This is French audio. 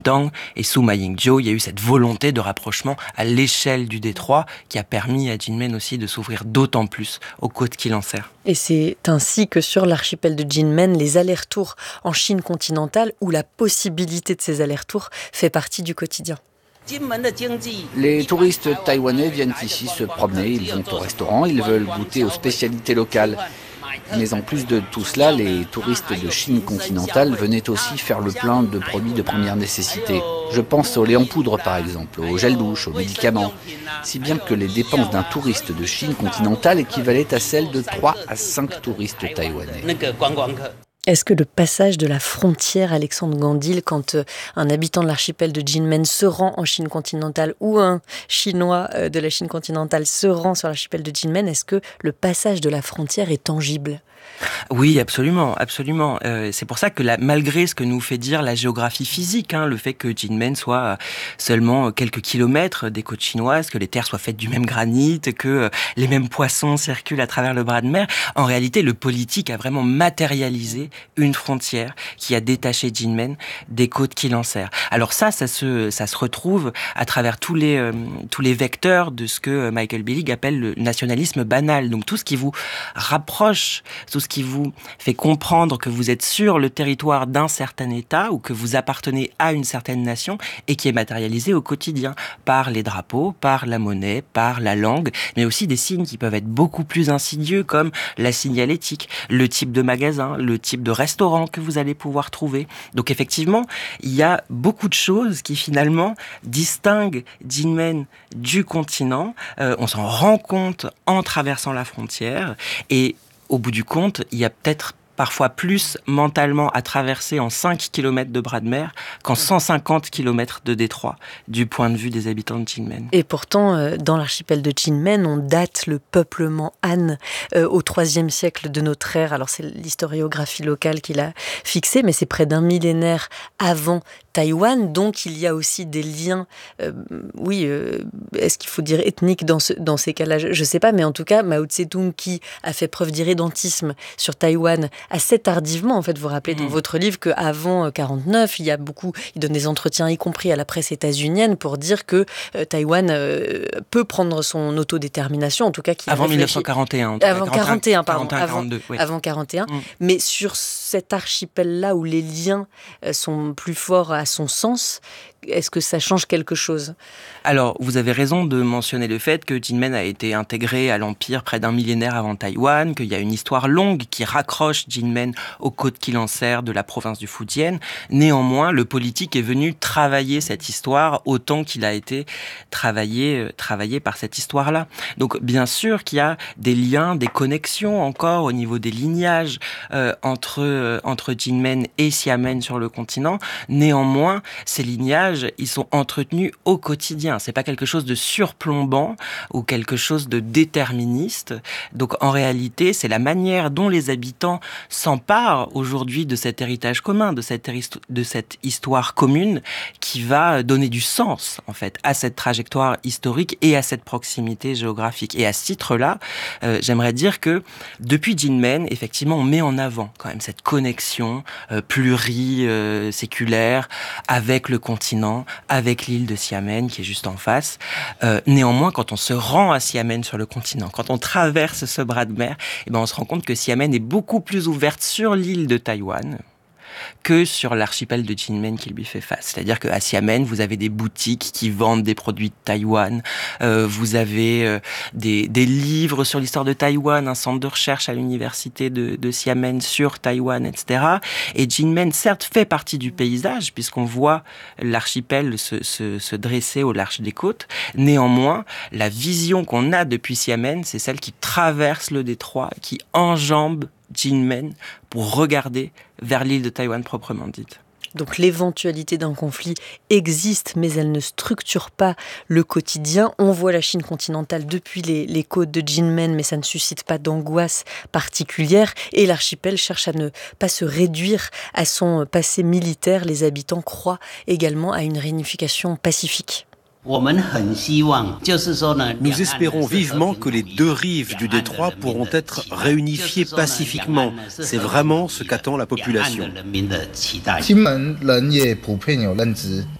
Tang et sous Ma Ying-jeou, il y a eu cette volonté de rapprochement à l'échelle du détroit qui a permis à Jinmen aussi de s'ouvrir d'autant plus aux côtes qui l'enserrent. Et c'est ainsi que sur l'archipel de Jinmen, les allers-retours en Chine continentale, où la possibilité de ces allers-retours fait partie du quotidien. Les touristes taïwanais viennent ici se promener, ils vont au restaurant, ils veulent goûter aux spécialités locales. Mais en plus de tout cela, les touristes de Chine continentale venaient aussi faire le plein de produits de première nécessité. Je pense au lait en poudre par exemple, au gel douche, aux médicaments. Si bien que les dépenses d'un touriste de Chine continentale équivalaient à celles de 3 à 5 touristes taïwanais. Est-ce que le passage de la frontière, Alexandre Gandil, quand un habitant de l'archipel de Jinmen se rend en Chine continentale ou un Chinois de la Chine continentale se rend sur l'archipel de Jinmen, est-ce que le passage de la frontière est tangible ? Oui, absolument, absolument. C'est pour ça que malgré ce que nous fait dire la géographie physique, le fait que Jinmen soit seulement quelques kilomètres des côtes chinoises, que les terres soient faites du même granit, que les mêmes poissons circulent à travers le bras de mer, en réalité, le politique a vraiment matérialisé une frontière qui a détaché Jinmen des côtes qui l'enserrent. Alors ça se retrouve à travers tous les vecteurs de ce que Michael Billig appelle le nationalisme banal. Donc tout ce qui vous rapproche, tout ce qui vous fait comprendre que vous êtes sur le territoire d'un certain État ou que vous appartenez à une certaine nation et qui est matérialisé au quotidien par les drapeaux, par la monnaie, par la langue, mais aussi des signes qui peuvent être beaucoup plus insidieux comme la signalétique, le type de magasin, le type de restaurant que vous allez pouvoir trouver. Donc effectivement, il y a beaucoup de choses qui finalement distinguent Jinmen du continent. On s'en rend compte en traversant la frontière et au bout du compte, il y a peut-être parfois plus mentalement à traverser en 5 km de bras de mer qu'en 150 km de détroit, du point de vue des habitants de Jinmen. Et pourtant, dans l'archipel de Jinmen, on date le peuplement Han au IIIe siècle de notre ère. Alors c'est l'historiographie locale qui l'a fixé, mais c'est près d'un millénaire avant Taïwan, donc il y a aussi des liens, est-ce qu'il faut dire ethniques dans ces cas-là ? Je ne sais pas, mais en tout cas, Mao Tse-tung qui a fait preuve d'irrédentisme sur Taïwan assez tardivement, en fait, vous rappelez dans votre livre qu'avant 49, il donne des entretiens, y compris à la presse états-unienne, pour dire que Taïwan peut prendre son autodétermination, en tout cas qu'il avant réfléchit. 1941. Avant 41, pardon. 42, oui. Avant 41. Mais sur cet archipel-là où les liens sont plus forts à son sens, est-ce que ça change quelque chose ? Alors, vous avez raison de mentionner le fait que Jinmen a été intégré à l'Empire près d'un millénaire avant Taïwan, qu'il y a une histoire longue qui raccroche Jinmen aux côtes qui l'enserrent de la province du Fujian. Néanmoins, le politique est venu travailler cette histoire autant qu'il a été travaillé par cette histoire-là. Donc, bien sûr qu'il y a des liens, des connexions encore au niveau des lignages entre Jinmen et Xiamen sur le continent. Néanmoins, ces lignages, ils sont entretenus au quotidien. C'est pas quelque chose de surplombant ou quelque chose de déterministe. Donc, en réalité, c'est la manière dont les habitants s'emparent aujourd'hui de cet héritage commun, de cette histoire commune qui va donner du sens, en fait, à cette trajectoire historique et à cette proximité géographique. Et à ce titre-là, j'aimerais dire que depuis Jinmen, effectivement, on met en avant quand même cette connexion pluriséculaire avec le continent, avec l'île de Xiamen qui est juste en face. Néanmoins, quand on se rend à Xiamen sur le continent, quand on traverse ce bras de mer, on se rend compte que Xiamen est beaucoup plus ouverte sur l'île de Taïwan que sur l'archipel de Jinmen qui lui fait face. C'est-à-dire qu'à Xiamen, vous avez des boutiques qui vendent des produits de Taïwan, vous avez des livres sur l'histoire de Taïwan, un centre de recherche à l'université de Xiamen sur Taïwan, etc. Et Jinmen, certes, fait partie du paysage, puisqu'on voit l'archipel se dresser au large des côtes. Néanmoins, la vision qu'on a depuis Xiamen, c'est celle qui traverse le détroit, qui enjambe Jinmen pour regarder vers l'île de Taïwan proprement dite. Donc l'éventualité d'un conflit existe, mais elle ne structure pas le quotidien. On voit la Chine continentale depuis les côtes de Jinmen, mais ça ne suscite pas d'angoisse particulière. Et l'archipel cherche à ne pas se réduire à son passé militaire. Les habitants croient également à une réunification pacifique. Nous espérons vivement que les deux rives du détroit pourront être réunifiées pacifiquement. C'est vraiment ce qu'attend la population.